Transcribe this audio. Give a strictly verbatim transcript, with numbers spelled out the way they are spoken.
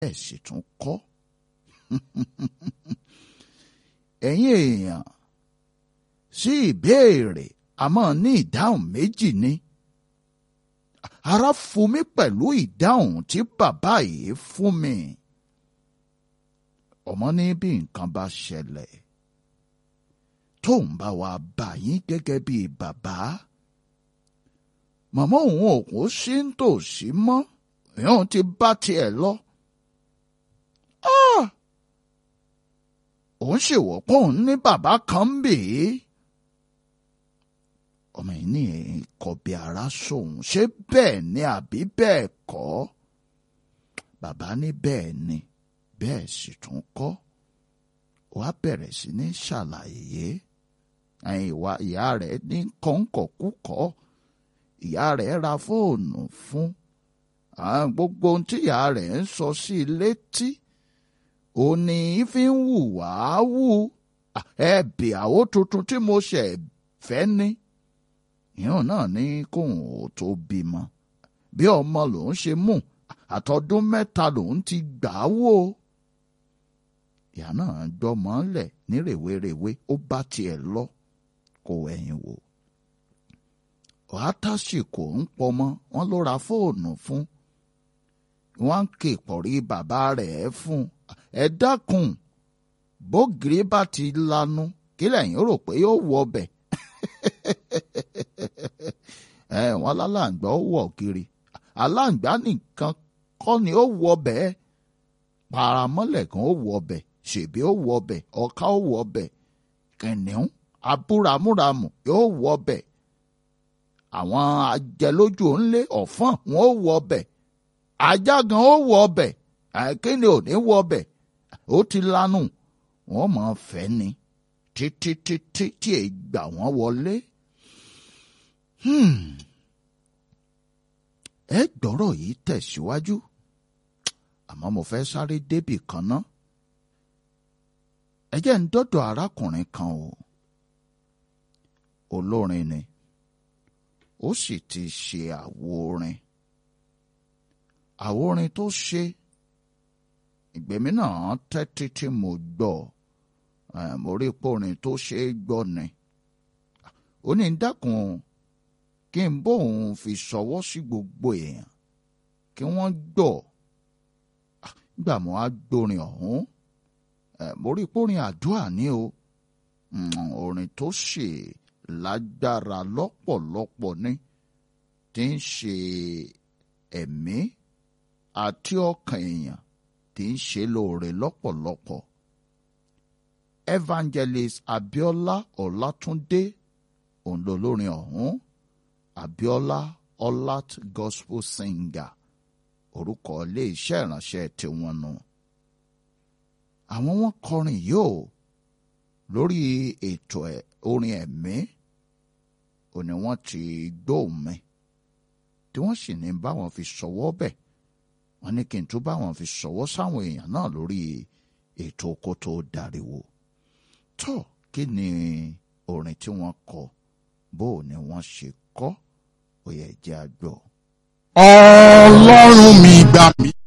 bẹ́ẹ̀ sì tún kọ́. ẹ̀yin èèyàn sí ìbéèrè àmọ́ ní ìdáhùn méjì ni. ara fún mi pẹ̀lú ìdáhùn tí bàbá yìí fún mi. ọmọ ní bí nǹkan bá ṣẹlẹ̀ tóun bá wá bá yín gẹ́gẹ́ bí bàbá, màmá òun ò kó sí nítòsí mọ́, ìyóò ti bá tiẹ̀ lọ. òun ṣèwọ́ pé òun ní bàbá kan ń bè é. ọmọ yìí ní kọ̀bí ara sóun, ṣé bẹ́ẹ̀ ni àbí bẹ́ẹ̀ kọ́? bàbá ní bẹ́ẹ̀ ni bẹ́ẹ̀ sì tún kọ́. wàá bẹ̀rẹ̀ sí ní ṣàlàyé. ìwà ìyá rẹ̀ ní kọ́ńkọ̀kúkọ́, ìyá rẹ̀ ra fóònù fún. gbogbo ohun tí ìyá rẹ̀ ń sọ sí i létí òun ni fi ń wù wá wù. ẹ̀bì àwo tuntun tí mo ṣẹ̀ fẹ́ ní. ìyẹn náà ní kóun ò tó bímọ. bí ọmọ lòun ṣe mú àtọdún mẹ́ta lòun ti gbà á wò. ìyá náà gbọ́mọ lẹ̀ ní rèwerèwe, ó bá tiẹ̀ lọ kó ẹ̀yìn wò. wàátàsìkò ń pọmọ, wọn ló ra fóònù fún. wọn ń ké pọ̀rí bàbá rẹ̀ fún. ẹ dákun, bógiri bá ti lanu kí lẹ́yìn rò pé yóò wọ ọbẹ̀. ẹ wọn lálàǹgbá ó wọ̀ kiri, aláǹgbá nìkan kọ́ ni ó wọ ọbẹ̀. paramọ́lẹ̀ kan ó wọ ọbẹ̀, ṣèbí ó wọ ọbẹ̀, ọ̀ká ó wọ ọbẹ̀, kìnìún abúramúramù yóò wọ ọbẹ̀, àwọn ajẹlójú òǹlé ọ̀fọ́n wọn ó wọ ọbẹ̀, ajá gan ó wọ ọbẹ̀, kíni ò ní wọ ọbẹ̀. ó ti lanu, wọn máa fẹ́ ni títí títí tí èyí gbà wọ́n wọlé. ẹ gbọ́rọ̀ yìí tẹ̀síwájú, àmọ́ mo fẹ́ sáré débì kan ná. ẹ jẹ́ ń dọ́dọ̀ arákùnrin kan o. olórin ni, ó sì ti ṣe àwo orin. àwo orin tó ṣe, ìgbèmí náà tẹ́tí tí mo gbọ́, mo rí pé orin tó ṣe é gbọ́ ni. ó ní dákun kí n bóun fi ṣọwọ́ sí gbogbo èèyàn kí wọ́n gbọ́. gbà mọ́ á gbórin ọ̀hún, mo rí pé orin àdúrà ni o. orin tó ṣe lágbára lọ́pọ̀lọpọ̀ ni, tí ń ṣe ẹ̀mí àti ọkàn èèyàn, tí ń ṣe lóore lọ́pọ̀lọpọ̀. Evangelist Abiola Ọlátúndé òun ló lórin ọ̀hún. Abiola Ọlát Gospel Singer orúkọ ilé iṣẹ́ ìránṣẹ́ tiwọn nù. àwọn wọn kọrin yìí o lórí ètò orin ẹ̀mí. ó ní wọ́n ti gbóhùn mi tí wọ́n sì ní báwọn fi ṣọwọ́ bẹ̀. wọ́n ní kí n tún báwọn fi ṣọwọ́ sáwọn èèyàn náà lórí ètò Kó Tó Dàríwó. tó kí ni orin tí wọ́n kọ, bó ni wọ́n ṣe kọ, ó yẹ jẹ́ a gbọ́. Ọlọ́run mi gbà mí.